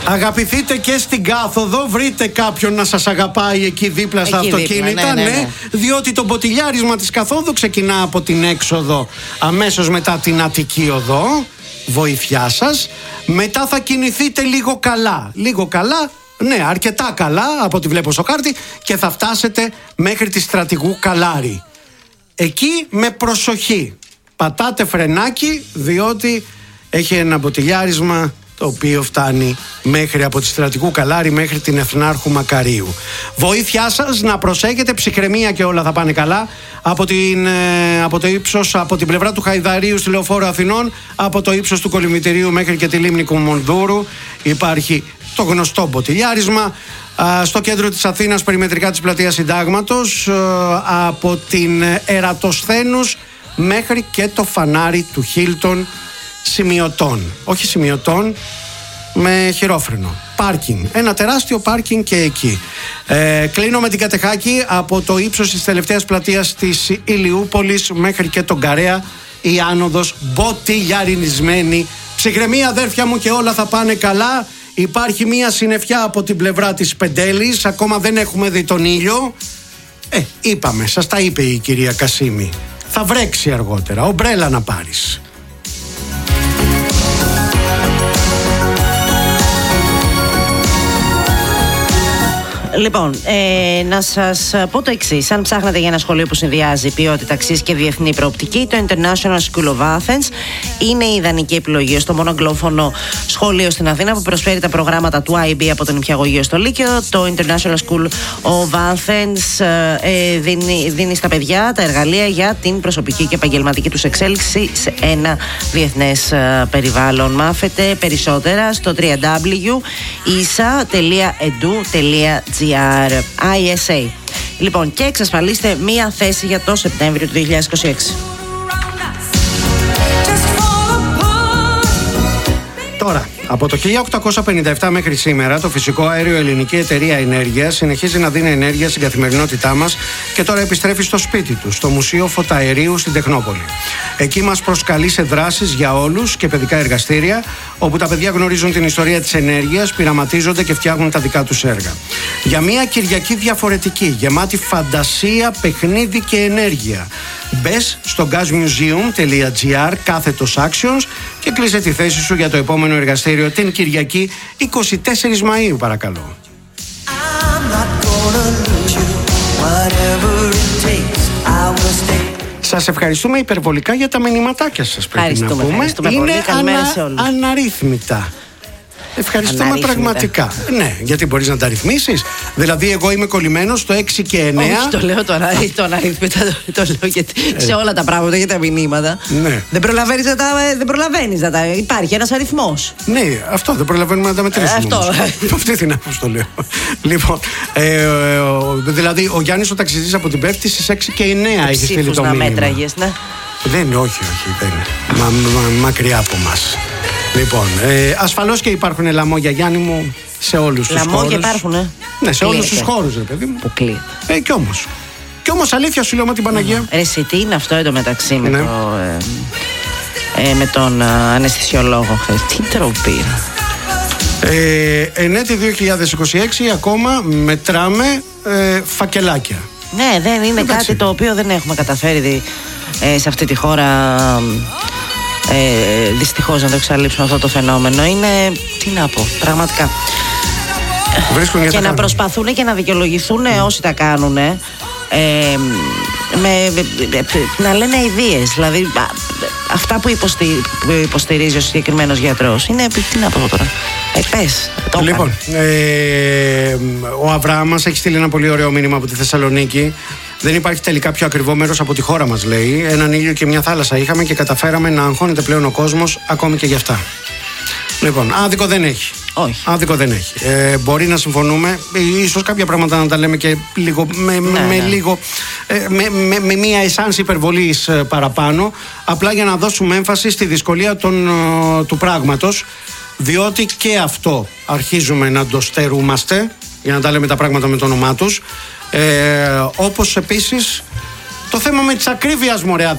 Αγαπηθείτε και στην κάθοδο. Βρείτε κάποιον να σας αγαπάει εκεί δίπλα στα αυτοκίνητα. Ναι. Διότι το μποτιλιάρισμα της καθόδου ξεκινά από την έξοδο, αμέσως μετά την Αττική Οδό. Βοήθειά σας. Μετά θα κινηθείτε λίγο καλά. Λίγο καλά, ναι, αρκετά καλά από ό,τι βλέπω στο χάρτη, και θα φτάσετε μέχρι τη Στρατηγού Καλάρη. Εκεί με προσοχή. Πατάτε φρενάκι, διότι έχει ένα μποτιλιάρισμα το οποίο φτάνει μέχρι από τη Στρατηγού Καλάρη μέχρι την Εθνάρχου Μακαρίου. Βοήθειά σας να προσέχετε, ψυχραιμία και όλα θα πάνε καλά. Από το ύψος, από την πλευρά του Χαϊδαρίου στη Λεωφόρο Αθηνών, από το ύψος του Κολυμβητηρίου μέχρι και τη λίμνη Κουμουνδούρου υπάρχει το γνωστό μποτιλιάρισμα. Στο κέντρο της Αθήνας, περιμετρικά της Πλατείας Συντάγματος, από την Ερατοσθένους μέχρι και το φανάρι του Χίλτον, σημειωτών. Όχι σημειωτών, με χειρόφρενο. Πάρκινγκ. Ένα τεράστιο πάρκινγκ και εκεί. Κλείνω με την Κατεχάκη, από το ύψος της τελευταίας πλατείας της Ηλιούπολης μέχρι και τον Καρέα, η άνοδος μποτιλιαρινισμένη. Ψυχραιμία, αδέρφια μου, και όλα θα πάνε καλά. Υπάρχει μία συννεφιά από την πλευρά της Πεντέλης. Ακόμα δεν έχουμε δει τον ήλιο. Είπαμε, σας τα είπε η κυρία Κασίμη. Θα βρέξει αργότερα. Ομπρέλα να πάρεις. Λοιπόν, να σας πω το εξής. Αν ψάχνετε για ένα σχολείο που συνδυάζει ποιότητα, αξίες και διεθνή προοπτική, το International School of Athens είναι η ιδανική επιλογή στο μόνο αγγλόφωνο σχολείο στην Αθήνα που προσφέρει τα προγράμματα του IB από τον νηπιαγωγείο στο Λύκειο. Το International School of Athens δίνει στα παιδιά τα εργαλεία για την προσωπική και επαγγελματική τους εξέλιξη σε ένα διεθνές περιβάλλον. Μάθετε περισσότερα στο www.isa.edu.gr. ISA. Λοιπόν, και εξασφαλίστε μία θέση για το Σεπτέμβριο του 2026. Τώρα, από το 1857 μέχρι σήμερα, το φυσικό αέριο Ελληνική Εταιρεία Ενέργειας συνεχίζει να δίνει ενέργεια στην καθημερινότητά μας και τώρα επιστρέφει στο σπίτι του, στο Μουσείο Φωταερίου στην Τεχνόπολη. Εκεί μας προσκαλεί σε δράσεις για όλους και παιδικά εργαστήρια, όπου τα παιδιά γνωρίζουν την ιστορία της ενέργειας, πειραματίζονται και φτιάχνουν τα δικά τους έργα. Για μια Κυριακή διαφορετική, γεμάτη φαντασία, παιχνίδι και ενέργεια. Μπες στο gasmuseum.gr /actions και κλείσε τη θέση σου για το επόμενο εργαστήριο την Κυριακή 24 Μαΐου, παρακαλώ. Σας ευχαριστούμε υπερβολικά για τα μηνυματάκια σας, πρέπει να πούμε. Είναι αναρρύθμιτα. Ευχαριστούμε πραγματικά. Ναι, γιατί μπορείς να τα ρυθμίσεις. Δηλαδή, εγώ είμαι κολλημένος στο 6 και 9. Όχι, το λέω τώρα. Το αναρρύθμιτα το λέω γιατί σε όλα τα πράγματα και τα μηνύματα. Ναι. Δεν προλαβαίνεις να τα. Υπάρχει ένας αριθμός. Ναι, αυτό δεν προλαβαίνουμε να τα μετρήσουμε. Αυτό. Αυτή την άποψη το λέω. Λοιπόν, δηλαδή, ο Γιάννης ο ταξιτζής από την Πέφτη στις 6 και 9 έχει στείλει το μήνυμα. Μέτραγες, ναι. Δεν είναι, όχι, δεν είναι. Μακριά από μας. Λοιπόν, ασφαλώς και υπάρχουν λαμόγια, Γιάννη μου, σε όλους τους χώρους. Λαμόγια υπάρχουν, Ναι, σε όλους τους χώρους, ρε παιδί μου. Που κλείνει. Κι όμως αλήθεια σου λέω με την Παναγία. Εσύ, τι είναι αυτό εντωμεταξύ με τον αναισθησιολόγο χθες. Τι τροπή. Ενέτη 2026 ακόμα μετράμε φακελάκια. Ναι, δεν είναι κάτι το οποίο δεν έχουμε καταφέρει σε αυτή τη χώρα. Δυστυχώς να το εξαλείψουμε αυτό το φαινόμενο. Είναι, τι να πω, πραγματικά. Και να προσπαθούν και να δικαιολογηθούν όσοι τα κάνουν, να λένε ιδίες. Δηλαδή αυτά που υποστηρίζει ο συγκεκριμένος γιατρός είναι, τι να πω τώρα, πες. Λοιπόν, ο Αβραάμ μας έχει στείλει ένα πολύ ωραίο μήνυμα από τη Θεσσαλονίκη. Δεν υπάρχει τελικά πιο ακριβό μέρος από τη χώρα μας, λέει. Έναν ήλιο και μια θάλασσα είχαμε και καταφέραμε να αγχώνεται πλέον ο κόσμος ακόμη και γι' αυτά. Λοιπόν, άδικο δεν έχει. Όχι. Άδικο δεν έχει. Μπορεί να συμφωνούμε, ίσως κάποια πράγματα να τα λέμε και λίγο με μια εσάνση υπερβολής παραπάνω, απλά για να δώσουμε έμφαση στη δυσκολία του πράγματος, διότι και αυτό αρχίζουμε να το στερούμαστε, για να τα λέμε τα πράγματα με το όνομά τους. Όπως επίσης το θέμα με της ακρίβειας, μωρέ